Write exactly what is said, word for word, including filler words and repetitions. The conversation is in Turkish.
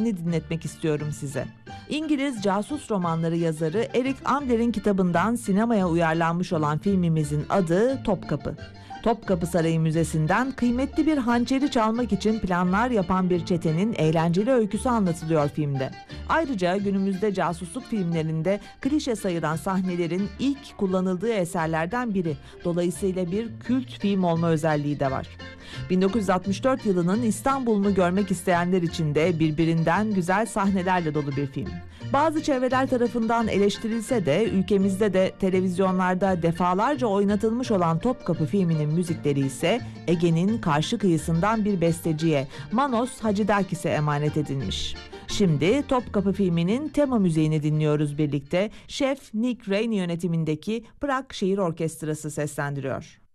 müziğini dinletmek istiyorum size. İngiliz casus romanları yazarı Eric Ambler'in kitabından sinemaya uyarlanmış olan filmimizin adı Topkapı. Topkapı Sarayı Müzesi'nden kıymetli bir hançeri çalmak için planlar yapan bir çetenin eğlenceli öyküsü anlatılıyor filmde. Ayrıca günümüzde casusluk filmlerinde klişe sayılan sahnelerin ilk kullanıldığı eserlerden biri. Dolayısıyla bir kült film olma özelliği de var. bin dokuz yüz altmış dört yılının İstanbul'unu görmek isteyenler için de birbirinden güzel sahnelerle dolu bir film. Bazı çevreler tarafından eleştirilse de ülkemizde de televizyonlarda defalarca oynatılmış olan Topkapı filminin müzikleri ise Ege'nin karşı kıyısından bir besteciye, Manos Hacıdakis'e emanet edilmiş. Şimdi Topkapı filminin tema müziğini dinliyoruz birlikte. Şef Nick Rainey yönetimindeki Prag Şehir Orkestrası seslendiriyor.